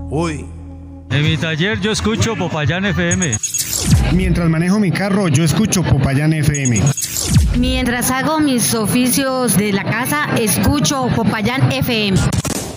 Uy. En mi taller yo escucho Popayán FM. Mientras manejo mi carro, yo escucho Popayán FM. Mientras hago mis oficios de la casa, escucho Popayán FM.